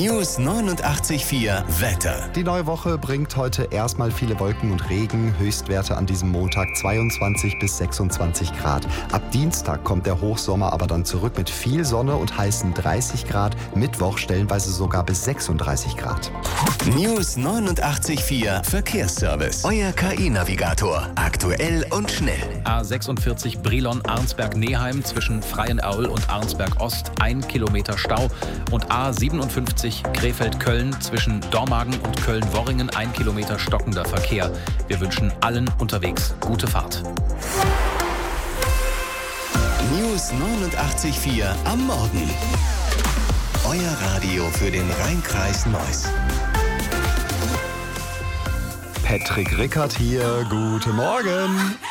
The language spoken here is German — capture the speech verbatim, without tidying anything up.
News neunundachtzig Komma vier Wetter. Die neue Woche bringt heute erstmal viele Wolken und Regen. Höchstwerte an diesem Montag zweiundzwanzig bis sechsundzwanzig Grad. Ab Dienstag kommt der Hochsommer aber dann zurück mit viel Sonne und heißen dreißig Grad. Mittwoch stellenweise sogar bis sechsunddreißig Grad. News neunundachtzig Komma vier Verkehrsservice. Euer K I-Navigator. Aktuell und schnell. A sechsundvierzig Brilon-Arnsberg-Neheim zwischen Freienau und Arnsberg-Ost ein Kilometer Stau und A siebenundfünfzig Krefeld-Köln zwischen Dormagen und Köln-Worringen ein Kilometer stockender Verkehr. Wir wünschen allen unterwegs gute Fahrt. News neunundachtzig Komma vier am Morgen. Euer Radio für den Rhein-Kreis Neuss. Patrick Rickert hier, guten Morgen.